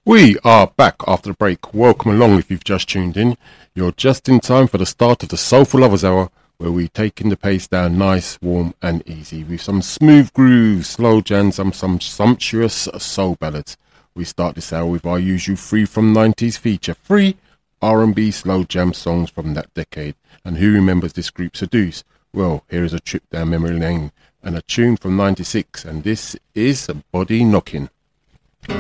We are back after the break. Welcome along if you've just tuned in. You're just in time for the start of the Soulful Lovers Hour, where we taking the pace down nice, warm and easy with some smooth grooves, slow jams and some sumptuous soul ballads. We start this hour with our usual free from 90s feature, free R&B slow jam songs from that decade. And who remembers this group seduce? Well, here is a trip down memory lane and a tune from 96, and this is Body Knocking.